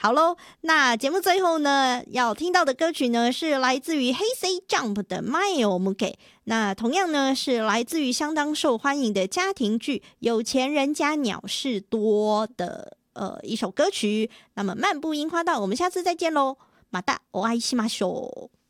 好咯，那节目最后呢，要听到的歌曲呢是来自于 Hey Say Jump 的 Mayo Muke， 那同样呢是来自于相当受欢迎的家庭剧《有钱人家鸟事多》的一首歌曲。那么漫步樱花道，我们下次再见咯，またお会いしましょう。